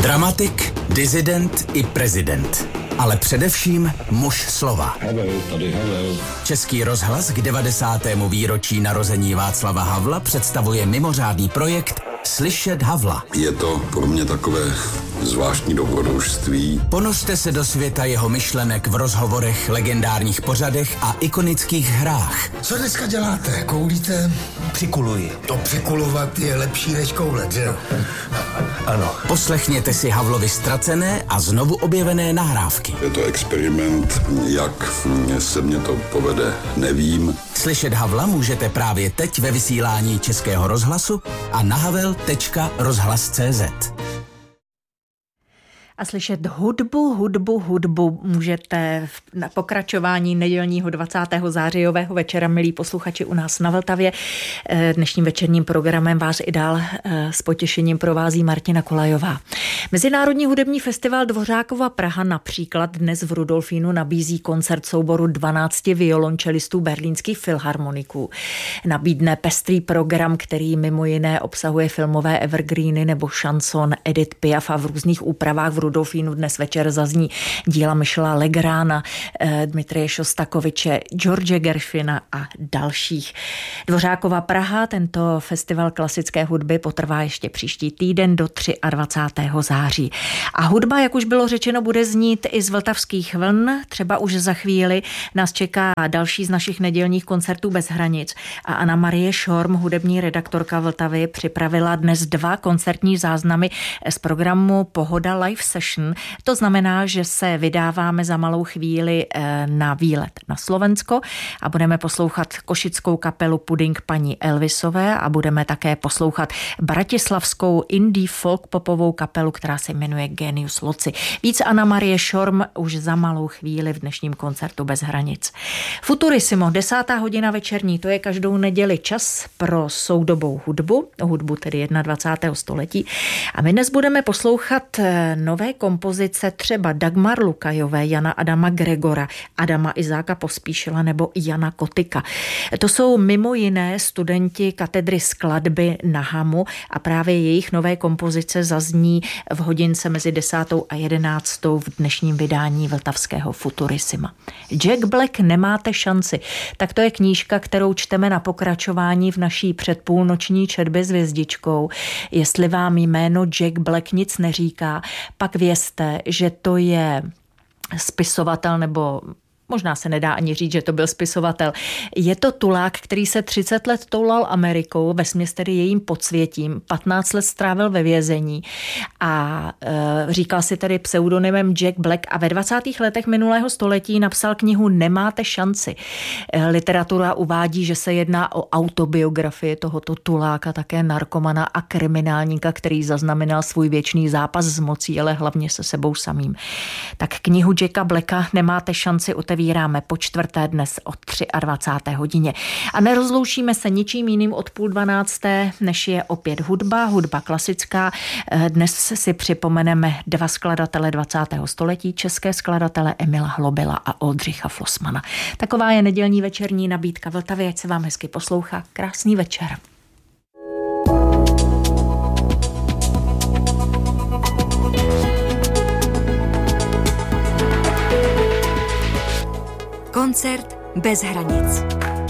Dramatik, disident i prezident. Ale především muž slova. Havel, tady Havel. Český rozhlas k 90. výročí narození Václava Havla představuje mimořádný projekt Slyšet Havla. Je to pro mě takové zvláštní dobrodružství. Ponořte se do světa jeho myšlenek v rozhovorech, legendárních pořadech a ikonických hrách. Co dneska děláte? Koulíte? Přikuluji. To přikulovat je lepší než koulet, že jo? Ano. Poslechněte si Havlovi ztracené a znovu objevené nahrávky. Je to experiment, jak se mně to povede, nevím. Slyšet Havla můžete právě teď ve vysílání Českého rozhlasu a na havel.rozhlas.cz. A slyšet hudbu můžete na pokračování nedělního 20. zářijového večera, milí posluchači, u nás na Vltavě. Dnešním večerním programem vás i dál s potěšením provází Martina Kolajová. Mezinárodní hudební festival Dvořákova Praha například dnes v Rudolfínu nabízí koncert souboru 12 violončelistů berlínských filharmoniků. Nabídne pestrý program, který mimo jiné obsahuje filmové evergreeny nebo šanson Edith Piaf a v různých úpravách v Rudolfínu dnes večer zazní díla Michela Legrána, Dmitrije Šostakoviče, George Gershwina a dalších. Dvořákova Praha, tento festival klasické hudby potrvá ještě příští týden do 23. září. A hudba, jak už bylo řečeno, bude znít i z vltavských vln. Třeba už za chvíli nás čeká další z našich nedělních koncertů bez hranic. A Anna Marie Šorm, hudební redaktorka Vltavy, připravila dnes 2 koncertní záznamy z programu Pohoda Live Session. To znamená, že se vydáváme za malou chvíli na výlet na Slovensko a budeme poslouchat košickou kapelu Puding paní Elvisové a budeme také poslouchat bratislavskou indie folk popovou kapelu, která se jmenuje Genius Loci. Víc Anna Marie Šorm už za malou chvíli v dnešním koncertu bez hranic. Futurissimo, 10. hodina večerní, to je každou neděli čas pro soudobou hudbu tedy 21. století. A my dnes budeme poslouchat nové kompozice třeba Dagmar Lukajové, Jana Adama Gregora, Adama Izáka Pospíšila nebo Jana Kotyka. To jsou mimo jiné studenti katedry skladby na Hamu a právě jejich nové kompozice zazní v hodince mezi 10. a 11. v dnešním vydání vltavského Futurissima. Jack Black, Nemáte šanci. Tak to je knížka, kterou čteme na pokračování v naší předpůlnoční četbě s hvězdičkou. Jestli vám jméno Jack Black nic neříká, pak vězte, že to je spisovatel, nebo možná se nedá ani říct, že to byl spisovatel. Je to tulák, který se 30 let toulal Amerikou, vesměs tedy jejím podsvětím, 15 let strávil ve vězení a říkal si tedy pseudonymem Jack Black a ve 20. letech minulého století napsal knihu Nemáte šanci. Literatura uvádí, že se jedná o autobiografii tohoto tuláka, také narkomana a kriminálníka, který zaznamenal svůj věčný zápas s mocí, ale hlavně se sebou samým. Tak knihu Jacka Blacka Nemáte šanci otevíráme po čtvrté dnes o 23. hodině. A nerozloučíme se ničím jiným od 11:30, než je opět hudba klasická. Dnes si připomeneme 2 skladatele 20. století, české skladatele Emila Hlobila a Oldřicha Flossmana. Taková je nedělní večerní nabídka Vltavy, ať se vám hezky poslouchá. Krásný večer. Koncert bez hranic.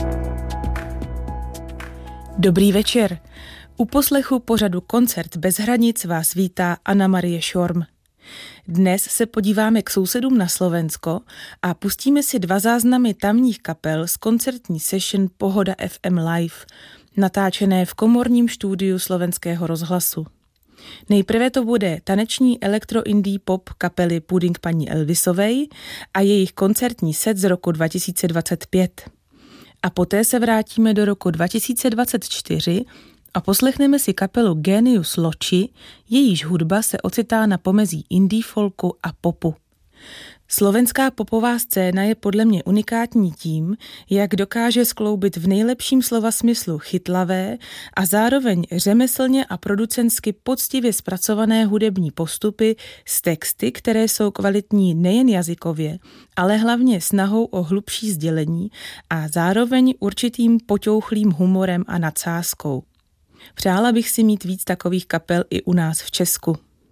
Dobrý večer. U poslechu pořadu Koncert bez hranic vás vítá Anna Marie Šorm. Dnes se podíváme k sousedům na Slovensko a pustíme si 2 záznamy tamních kapel z koncertní session Pohoda FM Live, natáčené v komorním studiu Slovenského rozhlasu. Nejprve to bude taneční elektro-indie pop kapely Puding paní Elvisovej a jejich koncertní set z roku 2025. A poté se vrátíme do roku 2024 a poslechneme si kapelu Genius Loci, jejíž hudba se ocitá na pomezí indie folku a popu. Slovenská popová scéna je podle mě unikátní tím, jak dokáže skloubit v nejlepším slova smyslu chytlavé a zároveň řemeslně a producentsky poctivě zpracované hudební postupy s texty, které jsou kvalitní nejen jazykově, ale hlavně snahou o hlubší sdělení a zároveň určitým poťouchlým humorem a nadsázkou. Přála bych si mít víc takových kapel i u nás v Česku.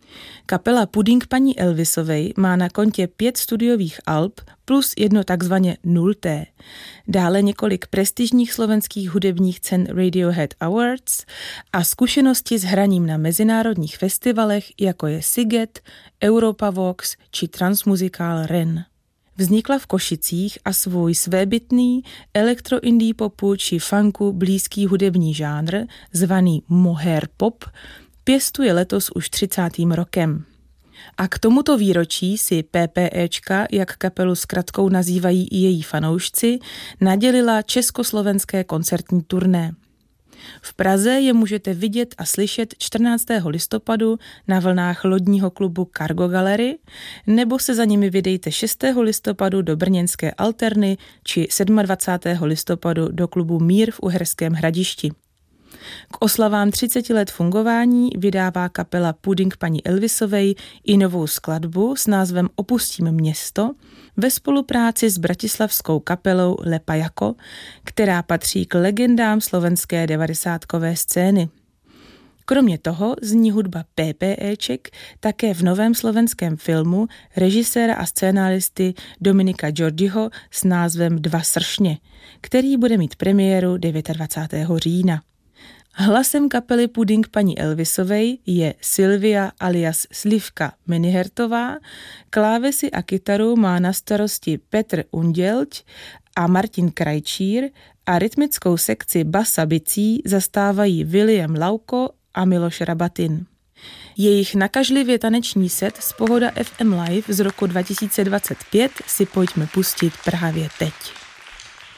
Kapela Puding paní Elvisovej má na kontě 5 studiových alb plus jedno takzvaně 0. Dále několik prestižních slovenských hudebních cen Radiohead Awards a zkušenosti s hraním na mezinárodních festivalech, jako je Sziget, Europa Vox či Transmuzikál Ren. Vznikla v Košicích a svůj svébytný elektro-indie popu či funku blízký hudební žánr, zvaný mohair pop, pěstuje letos už 30. rokem. A k tomuto výročí si PPEčka, jak kapelu s kratkou nazývají i její fanoušci, nadělila československé koncertní turné. V Praze je můžete vidět a slyšet 14. listopadu na vlnách lodního klubu Cargo Gallery, nebo se za nimi vydejte 6. listopadu do brněnské Alterny či 27. listopadu do klubu Mír v Uherském Hradišti. K oslavám 30 let fungování vydává kapela Puding paní Elvisovej i novou skladbu s názvem Opustím město ve spolupráci s bratislavskou kapelou Lepa Jako, která patří k legendám slovenské 90kové scény. Kromě toho zní hudba PPEček také v novém slovenském filmu režiséra a scénáristy Dominika Giorgiho s názvem 2 sršně, který bude mít premiéru 29. října. Hlasem kapely Puding paní Elvisovej je Silvia alias Slivka Menihertová, klávesy a kytaru má na starosti Petr Undělť a Martin Krajčír a rytmickou sekci basa bicí zastávají William Lauko a Miloš Rabatin. Jejich nakažlivě taneční set z Pohoda FM Live z roku 2025 si pojďme pustit právě teď.